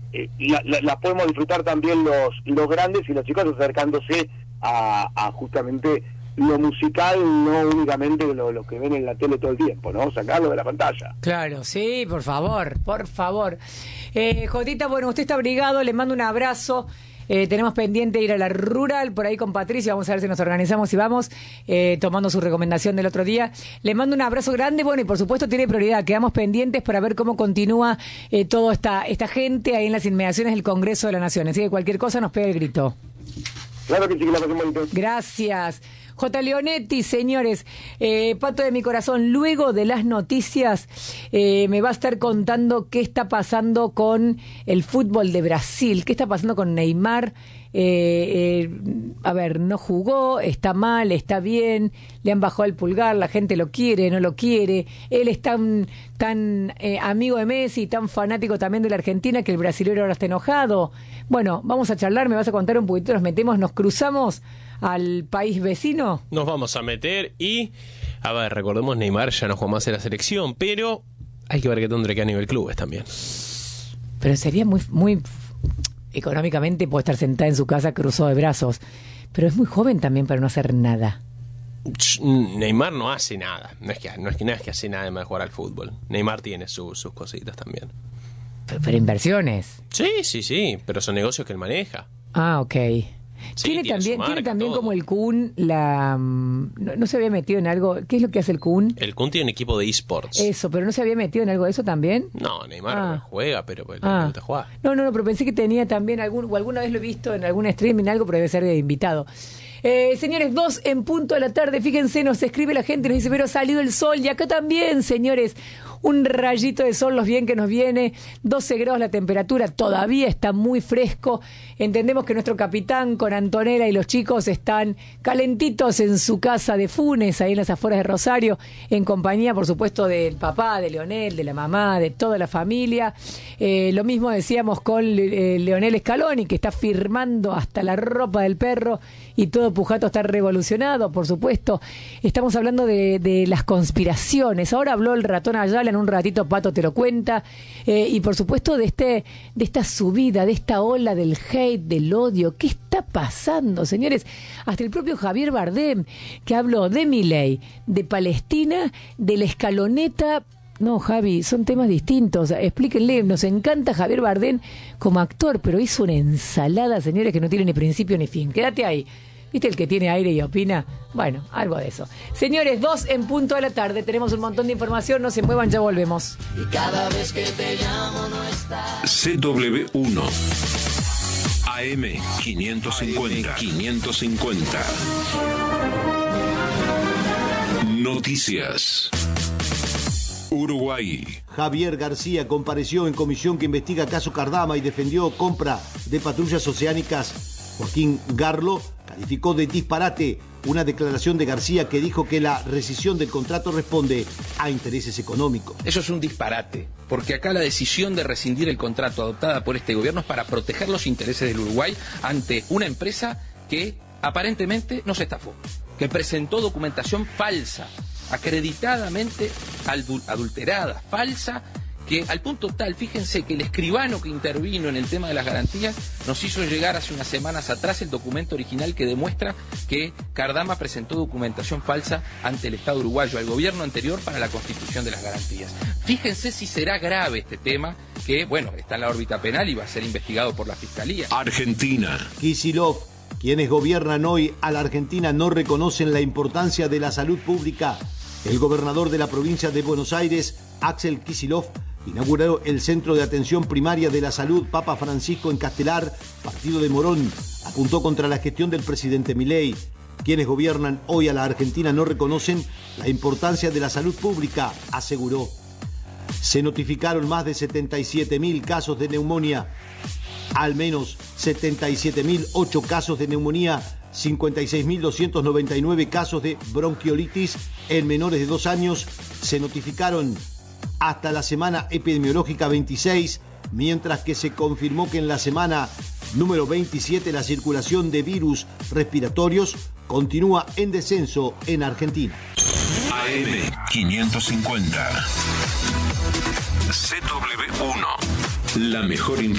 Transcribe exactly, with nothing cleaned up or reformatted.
eh, la, la, la podemos disfrutar también los los grandes y los chicos acercándose a, a justamente lo musical, no únicamente lo, lo que ven en la tele todo el tiempo, ¿no? Sacarlo de la pantalla. Claro, sí, por favor, por favor. Eh, Jotita, bueno, usted está abrigado, le mando un abrazo. Eh, tenemos pendiente ir a la rural, por ahí con Patricia, vamos a ver si nos organizamos y vamos, eh, tomando su recomendación del otro día. Le mando un abrazo grande, bueno, y por supuesto tiene prioridad, quedamos pendientes para ver cómo continúa eh, toda esta, esta gente ahí en las inmediaciones del Congreso de la Nación, así que cualquier cosa nos pega el grito. Claro que sí, que la pasemos bonito. Gracias. J. Leonetti, señores, eh, Pato de mi corazón, luego de las noticias eh, me va a estar contando qué está pasando con el fútbol de Brasil, qué está pasando con Neymar. Eh, eh, a ver, no jugó, está mal, está bien, le han bajado el pulgar, la gente lo quiere, no lo quiere, él es tan, tan eh, amigo de Messi, tan fanático también de la Argentina que el brasileño ahora está enojado. Bueno, vamos a charlar, me vas a contar un poquito, nos metemos, nos cruzamos al país vecino. Nos vamos a meter y, a ver, recordemos, Neymar ya no juega más en la selección, pero hay que ver qué tendrá que a nivel clubes también. Pero sería muy, muy económicamente, puede estar sentada en su casa cruzado de brazos, pero es muy joven también para no hacer nada. Neymar no hace nada, no es que no es que, no es que hace nada de jugar al fútbol. Neymar tiene su, sus cositas también. Pero, pero inversiones. Sí, sí, sí, pero son negocios que él maneja. Ah, ok. Sí, tiene, tiene también, marca, tiene también todo. Como el Kun, la no, no se había metido en algo. ¿Qué es lo que hace el Kun? El Kun tiene un equipo de esports. Eso, pero no se había metido en algo de eso también. No, Neymar Ah. juega, pero pues, Ah. le gusta jugar. No, no, no, pero pensé que tenía también algún, o alguna vez lo he visto en algún streaming, algo, pero debe ser de invitado. Eh, señores, dos en punto de la tarde, fíjense, nos escribe la gente, nos dice, pero ha salido el sol, y acá también, señores, un rayito de sol, los bien que nos viene, doce grados la temperatura, todavía está muy fresco, entendemos que nuestro capitán con Antonella y los chicos están calentitos en su casa de Funes, ahí en las afueras de Rosario, en compañía, por supuesto, del papá, de Leonel, de la mamá, de toda la familia. Eh, lo mismo decíamos con eh, Leonel Scaloni, que está firmando hasta la ropa del perro, y todo Pujato está revolucionado, por supuesto. Estamos hablando de, de las conspiraciones. Ahora habló el ratón Ayala, en un ratito Pato te lo cuenta. Eh, y por supuesto de este de esta subida, de esta ola del hate, del odio. ¿Qué está pasando, señores? Hasta el propio Javier Bardem, que habló de Milei, de Palestina, de la escaloneta. No, Javi, son temas distintos. Explíquenle, nos encanta Javier Bardem como actor, pero hizo una ensalada, señores, que no tiene ni principio ni fin. Quédate ahí. ¿Viste el que tiene aire y opina? Bueno, algo de eso. Señores, dos en punto de la tarde. Tenemos un montón de información. No se muevan, ya volvemos. Y cada vez que te llamo no estás. C W uno A M quinientos cincuenta. quinientos cincuenta. Noticias. Uruguay. Javier García compareció en comisión que investiga caso Cardama y defendió compra de patrullas oceánicas. Joaquín Garlo calificó de disparate una declaración de García que dijo que la rescisión del contrato responde a intereses económicos. Eso es un disparate, porque acá la decisión de rescindir el contrato adoptada por este gobierno es para proteger los intereses del Uruguay ante una empresa que aparentemente nos estafó, que presentó documentación falsa, acreditadamente adulterada, falsa, que al punto tal, fíjense que el escribano que intervino en el tema de las garantías nos hizo llegar hace unas semanas atrás el documento original que demuestra que Cardama presentó documentación falsa ante el Estado uruguayo, al gobierno anterior, para la constitución de las garantías. Fíjense si será grave este tema, que, bueno, está en la órbita penal y va a ser investigado por la Fiscalía. Argentina. Kicillof, quienes gobiernan hoy a la Argentina no reconocen la importancia de la salud pública. El gobernador de la provincia de Buenos Aires, Axel Kicillof, inauguró el Centro de Atención Primaria de la Salud Papa Francisco en Castelar, partido de Morón. Apuntó contra la gestión del presidente Milei. Quienes gobiernan hoy a la Argentina no reconocen la importancia de la salud pública, aseguró. Se notificaron más de setenta y siete mil casos de neumonía. Al menos setenta y siete mil ocho casos de neumonía, cincuenta y seis mil doscientos noventa y nueve casos de bronquiolitis en menores de dos años se notificaron hasta la semana epidemiológica veintiséis, mientras que se confirmó que en la semana número veintisiete la circulación de virus respiratorios continúa en descenso en Argentina. A M quinientos cincuenta. C W uno. La mejor información.